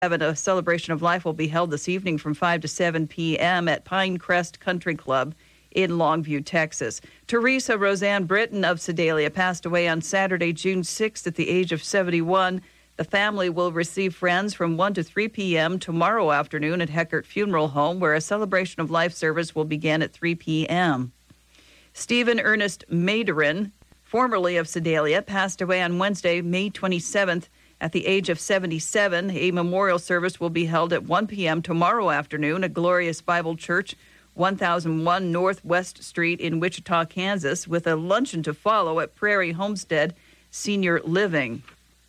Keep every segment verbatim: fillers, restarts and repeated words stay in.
A celebration of life will be held this evening from five to seven p.m. at Pinecrest Country Club in Longview, Texas. Teresa Roseanne Britton of Sedalia passed away on Saturday, June sixth at the age of seventy-one. The family will receive friends from one to three p.m. tomorrow afternoon at Heckert Funeral Home, where a celebration of life service will begin at three p.m. Stephen Ernest Maderin, formerly of Sedalia, passed away on Wednesday, May twenty-seventh. At the age of seventy-seven, a memorial service will be held at one p.m. tomorrow afternoon at Glorious Bible Church, one thousand one Northwest Street in Wichita, Kansas, with a luncheon to follow at Prairie Homestead Senior Living.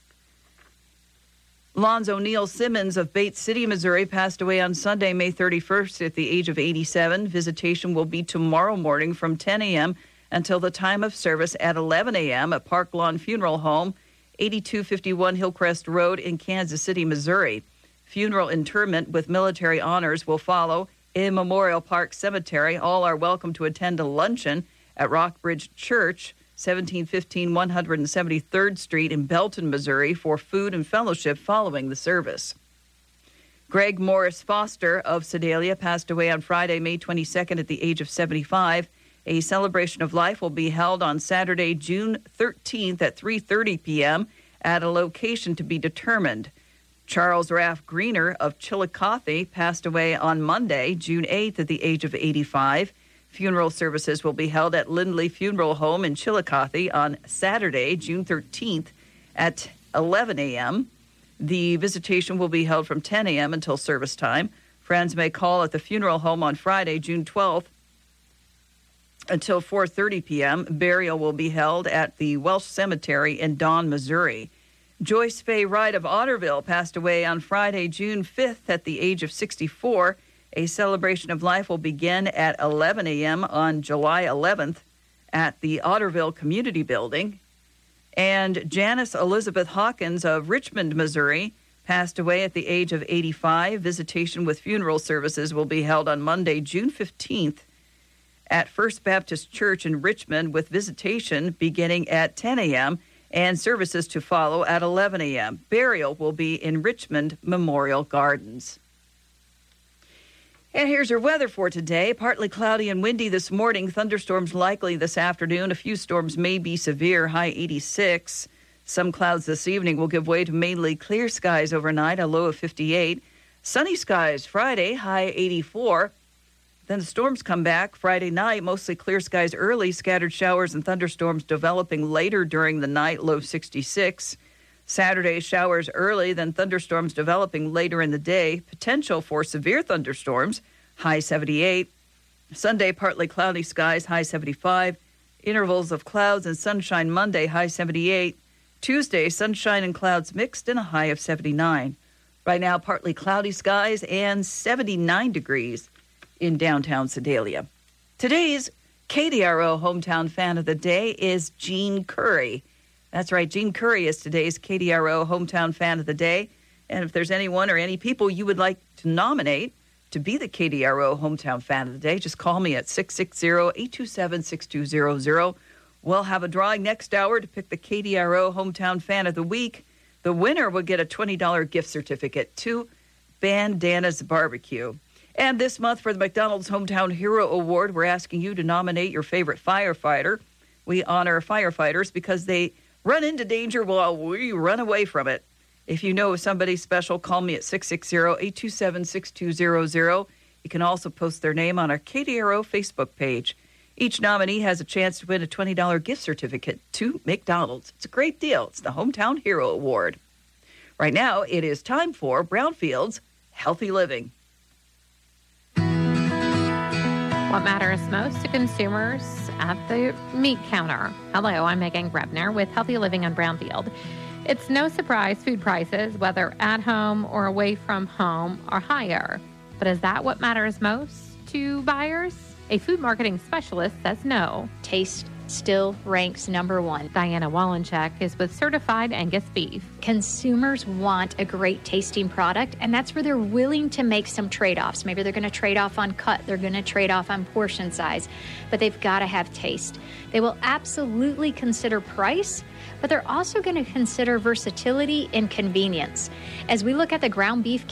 Lonzo Neil Simmons of Bates City, Missouri, passed away on Sunday, May thirty-first at the age of eighty-seven. Visitation will be tomorrow morning from ten a.m. until the time of service at eleven a.m. at Park Lawn Funeral Home, eighty-two fifty-one Hillcrest Road in Kansas City, Missouri. Funeral interment with military honors will follow in Memorial Park Cemetery. All are welcome to attend a luncheon at Rockbridge Church, seventeen fifteen one hundred seventy-third Street in Belton, Missouri, for food and fellowship following the service. Greg Morris Foster of Sedalia passed away on Friday, May twenty-second at the age of seventy-five. A celebration of life will be held on Saturday, June thirteenth at three thirty p.m. at a location to be determined. Charles Raff Greener of Chillicothe passed away on Monday, June eighth at the age of eighty-five. Funeral services will be held at Lindley Funeral Home in Chillicothe on Saturday, June thirteenth at eleven a.m. The visitation will be held from ten a.m. until service time. Friends may call at the funeral home on Friday, June twelfth, until four thirty p.m. Burial will be held at the Welsh Cemetery in Dawn, Missouri. Joyce Fay Wright of Otterville passed away on Friday, June fifth at the age of sixty-four. A celebration of life will begin at eleven a.m. on July eleventh at the Otterville Community Building. And Janice Elizabeth Hawkins of Richmond, Missouri, passed away at the age of eighty-five. Visitation with funeral services will be held on Monday, June fifteenth at First Baptist Church in Richmond, with visitation beginning at ten a.m. and services to follow at eleven a.m. Burial will be in Richmond Memorial Gardens. And here's your weather for today. Partly cloudy and windy this morning. Thunderstorms likely this afternoon. A few storms may be severe. High eighty-six. Some clouds this evening will give way to mainly clear skies overnight. A low of fifty-eight. Sunny skies Friday. High eighty-four. Then the storms come back Friday night. Mostly clear skies early. Scattered showers and thunderstorms developing later during the night. Low sixty-six. Saturday, showers early, then thunderstorms developing later in the day. Potential for severe thunderstorms, high seventy-eight. Sunday, partly cloudy skies, high seventy-five. Intervals of clouds and sunshine Monday, high seventy-eight. Tuesday, sunshine and clouds mixed and a high of seventy-nine. Right now, partly cloudy skies and seventy-nine degrees in downtown Sedalia. Today's K D R O Hometown Fan of the Day is Jean Curry. That's right, Jean Curry is today's K D R O Hometown Fan of the Day. And if there's anyone or any people you would like to nominate to be the K D R O Hometown Fan of the Day, just call me at six six zero, eight two seven, six two zero zero. We'll have a drawing next hour to pick the K D R O Hometown Fan of the Week. The winner will get a twenty dollars gift certificate to Bandana's Barbecue. And this month for the McDonald's Hometown Hero Award, we're asking you to nominate your favorite firefighter. We honor firefighters because they run into danger while we run away from it. If you know somebody special, call me at six six zero, eight two seven, six two zero zero. You can also post their name on our K D R O Facebook page. Each nominee has a chance to win a twenty dollars gift certificate to McDonald's. It's a great deal. It's the Hometown Hero Award. Right now, it is time for Brownfield's Healthy Living. What matters most to consumers at the meat counter? Hello, I'm Megan Grebner with Healthy Living on Brownfield. It's no surprise food prices, whether at home or away from home, are higher. But is that what matters most to buyers? A food marketing specialist says no. Taste, still ranks number one. Diana Wallencheck is with Certified Angus Beef. Consumers want a great tasting product, and that's where they're willing to make some trade-offs. Maybe they're going to trade off on cut, they're going to trade off on portion size, but they've got to have taste. They will absolutely consider price, but they're also going to consider versatility and convenience. As we look at the ground beef